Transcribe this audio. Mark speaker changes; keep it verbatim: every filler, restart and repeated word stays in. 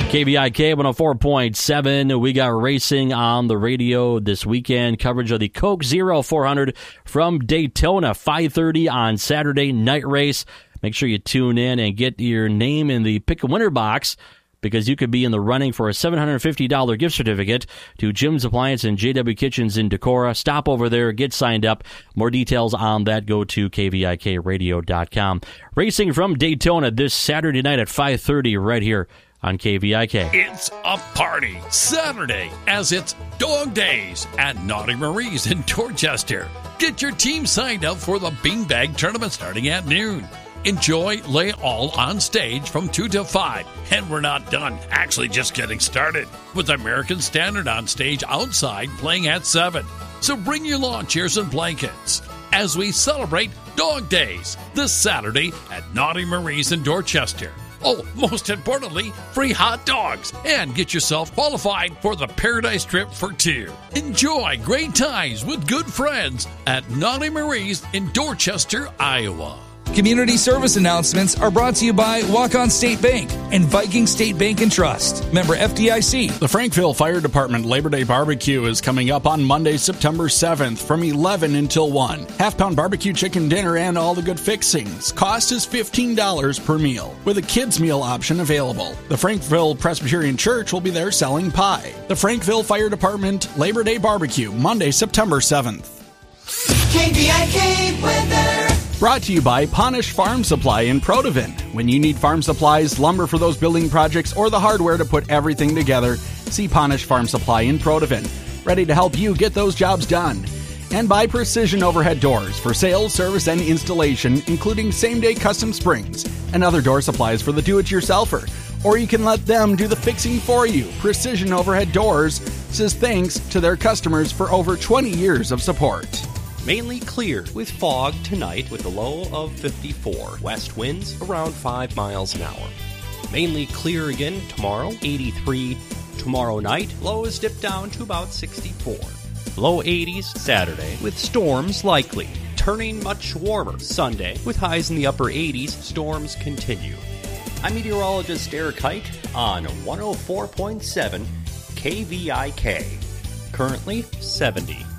Speaker 1: K V I K one oh four point seven. We got racing on the radio this weekend. Coverage of the Coke Zero four hundred from Daytona, five thirty on Saturday, night race. Make sure you tune in and get your name in the Pick a Winner box, because you could be in the running for a seven hundred fifty dollars gift certificate to Jim's Appliance and J W Kitchens in Decorah. Stop over there, get signed up. More details on that, go to K V I K radio dot com. Racing from Daytona this Saturday night at five thirty right here on K V I K.
Speaker 2: It's a party Saturday, as it's Dog Days at Naughty Marie's in Dorchester. Get your team signed up for the Beanbag Tournament starting at noon. Enjoy Lay All on stage from two to five. And we're not done, actually just getting started, with American Standard on stage outside playing at seven. So bring your lawn chairs and blankets as we celebrate Dog Days this Saturday at Naughty Marie's in Dorchester. Oh, most importantly, free hot dogs, and get yourself qualified for the Paradise Trip for two. Enjoy great times with good friends at Naughty Marie's in Dorchester, Iowa.
Speaker 3: Community service announcements are brought to you by Walk-On State Bank and Viking State Bank and Trust. Member F D I C.
Speaker 4: The Frankville Fire Department Labor Day Barbecue is coming up on Monday, September seventh from eleven until one. Half-pound barbecue chicken dinner and all the good fixings. Cost is fifteen dollars per meal, with a kids' meal option available. The Frankville Presbyterian Church will be there selling pie. The Frankville Fire Department Labor Day Barbecue, Monday, September seventh.
Speaker 5: K V I K weather.
Speaker 4: Brought to you by Ponish Farm Supply in Protivin. When you need farm supplies, lumber for those building projects, or the hardware to put everything together, see Ponish Farm Supply in Protivin. Ready to help you get those jobs done. And by Precision Overhead Doors for sales, service, and installation, including same-day custom springs and other door supplies for the do-it-yourselfer. Or you can let them do the fixing for you. Precision Overhead Doors says thanks to their customers for over twenty years of support.
Speaker 6: Mainly clear with fog tonight with a low of fifty-four. West winds around five miles an hour. Mainly clear again tomorrow, eighty-three. Tomorrow night, lows dip down to about sixty-four. Low eighties Saturday with storms likely. Turning much warmer Sunday with highs in the upper eighties. Storms continue. I'm meteorologist Eric Height on one oh four point seven K V I K. Currently seventy.